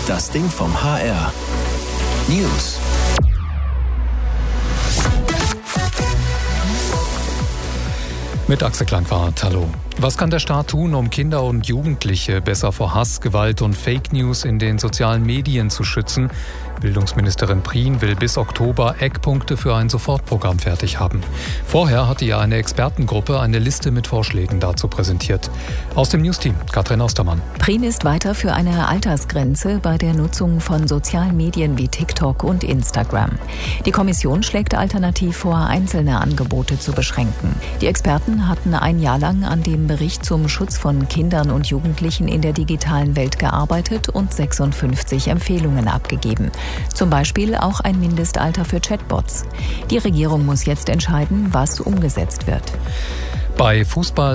Das Ding vom HR. News. Mit Axel Klangwart, hallo. Was kann der Staat tun, um Kinder und Jugendliche besser vor Hass, Gewalt und Fake News in den sozialen Medien zu schützen? Bildungsministerin Prien will bis Oktober Eckpunkte für ein Sofortprogramm fertig haben. Vorher hatte ihr eine Expertengruppe eine Liste mit Vorschlägen dazu präsentiert. Aus dem Newsteam, Katrin Ostermann. Prien ist weiter für eine Altersgrenze bei der Nutzung von sozialen Medien wie TikTok und Instagram. Die Kommission schlägt alternativ vor, einzelne Angebote zu beschränken. Die Experten hatten ein Jahr lang an dem Bericht zum Schutz von Kindern und Jugendlichen in der digitalen Welt gearbeitet und 56 Empfehlungen abgegeben. Zum Beispiel auch ein Mindestalter für Chatbots. Die Regierung muss jetzt entscheiden, was umgesetzt wird. Bei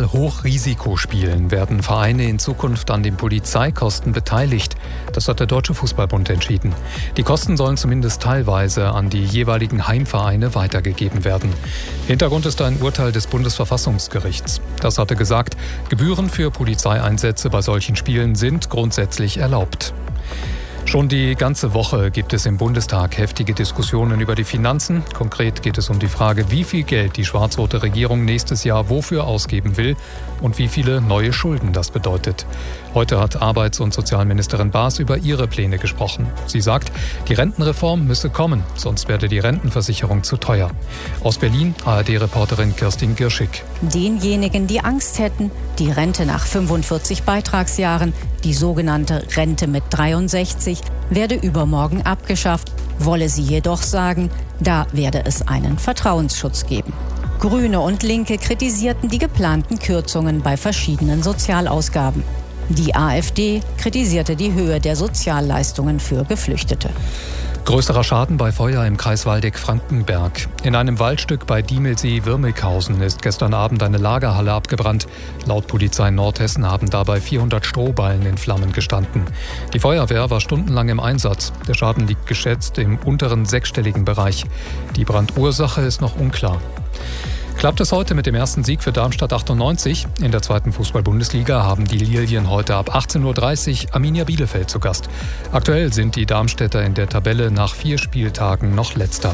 Fußball-Hochrisikospielen werden Vereine in Zukunft an den Polizeikosten beteiligt. Das hat der Deutsche Fußballbund entschieden. Die Kosten sollen zumindest teilweise an die jeweiligen Heimvereine weitergegeben werden. Hintergrund ist ein Urteil des Bundesverfassungsgerichts. Das hatte gesagt, Gebühren für Polizeieinsätze bei solchen Spielen sind grundsätzlich erlaubt. Schon die ganze Woche gibt es im Bundestag heftige Diskussionen über die Finanzen. Konkret geht es um die Frage, wie viel Geld die schwarz-rote Regierung nächstes Jahr wofür ausgeben will und wie viele neue Schulden das bedeutet. Heute hat Arbeits- und Sozialministerin Baas über ihre Pläne gesprochen. Sie sagt, die Rentenreform müsse kommen, sonst werde die Rentenversicherung zu teuer. Aus Berlin ARD-Reporterin Kirstin Girschig. Denjenigen, die Angst hätten, die Rente nach 45 Beitragsjahren, die sogenannte Rente mit 63, werde übermorgen abgeschafft, wolle sie jedoch sagen, da werde es einen Vertrauensschutz geben. Grüne und Linke kritisierten die geplanten Kürzungen bei verschiedenen Sozialausgaben. Die AfD kritisierte die Höhe der Sozialleistungen für Geflüchtete. Größerer Schaden bei Feuer im Kreis Waldeck-Frankenberg. In einem Waldstück bei Diemelsee-Wirmelkhausen ist gestern Abend eine Lagerhalle abgebrannt. Laut Polizei Nordhessen haben dabei 400 Strohballen in Flammen gestanden. Die Feuerwehr war stundenlang im Einsatz. Der Schaden liegt geschätzt im unteren sechsstelligen Bereich. Die Brandursache ist noch unklar. Klappt es heute mit dem ersten Sieg für Darmstadt 98? In der zweiten Fußball-Bundesliga haben die Lilien heute ab 18:30 Uhr Arminia Bielefeld zu Gast. Aktuell sind die Darmstädter in der Tabelle nach 4 Spieltagen noch Letzter.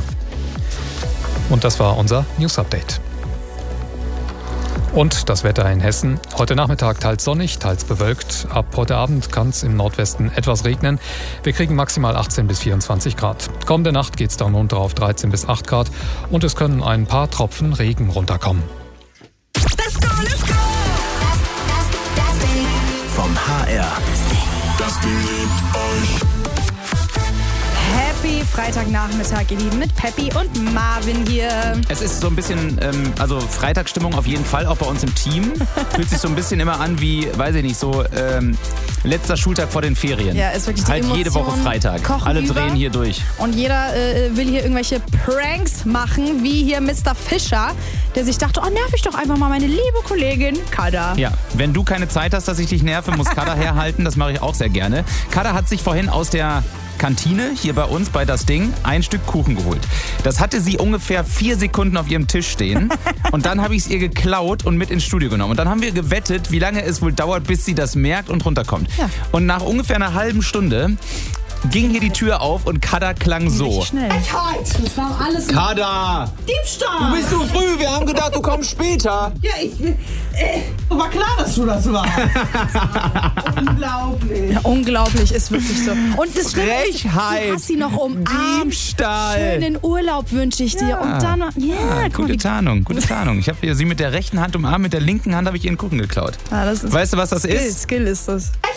Und das war unser News-Update. Und das Wetter in Hessen. Heute Nachmittag teils sonnig, teils bewölkt. Ab heute Abend kann es im Nordwesten etwas regnen. Wir kriegen maximal 18 bis 24 Grad. Kommende Nacht geht es dann runter auf 13 bis 8 Grad. Und es können ein paar Tropfen Regen runterkommen. Let's go, let's go! Das Ding vom HR. Das Ding liebt euch. Happy Freitagnachmittag, ihr Lieben, mit Peppi und Marvin hier. Es ist so ein bisschen, Freitagsstimmung auf jeden Fall, auch bei uns im Team. Fühlt sich so ein bisschen immer an wie, weiß ich nicht, so letzter Schultag vor den Ferien. Ja, ist wirklich die halt Emotionen jede Woche Freitag. Alle drehen hier durch. Und jeder will hier irgendwelche Pranks machen, wie hier Mr. Fischer, der sich dachte, oh, nerv ich doch einfach mal meine liebe Kollegin Kada. Ja, wenn du keine Zeit hast, dass ich dich nerve, muss Kada herhalten. Das mache ich auch sehr gerne. Kada hat sich vorhin aus der Kantine hier bei uns bei Das Ding ein Stück Kuchen geholt. Das hatte sie ungefähr 4 Sekunden auf ihrem Tisch stehen und dann habe ich es ihr geklaut und mit ins Studio genommen. Und dann haben wir gewettet, wie lange es wohl dauert, bis sie das merkt und runterkommt. Ja. Und nach ungefähr einer halben Stunde ging hier die Tür auf und Kada klang so. Schnell. Das war alles Kada! Diebstahl! Du bist zu früh, wir haben gedacht, du kommst später. Ja, war klar, dass du das warst. Unglaublich. Ja, unglaublich, ist wirklich so. Und das Frechheit! Du hast sie noch umarmt. Diebstahl! Schönen Urlaub wünsche ich dir. Und dann, gute Tarnung, gute Tarnung. Ich habe sie mit der rechten Hand umarmt, mit der linken Hand habe ich ihren Kuchen geklaut. Das ist weißt du, was das ist? Skill ist das.